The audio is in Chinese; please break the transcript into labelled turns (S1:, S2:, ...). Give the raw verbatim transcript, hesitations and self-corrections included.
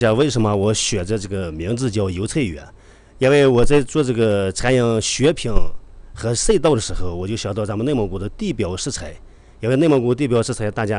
S1: 为什么我选择这个名字叫油菜园？因为我在做这个餐饮选品和赛道的时候，我就想到咱们内蒙古的地表食材，因为内蒙古地表食材大家